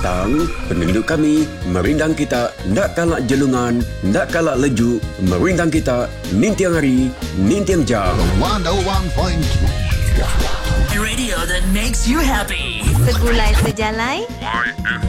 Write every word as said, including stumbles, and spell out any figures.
datang, penduduk kami merindang kita ndak kalak jelungan, ndak kalak leju, merindang kita nintiang hari, nintiang jam. one oh one point three Radio that makes you happy. Segulai sejalai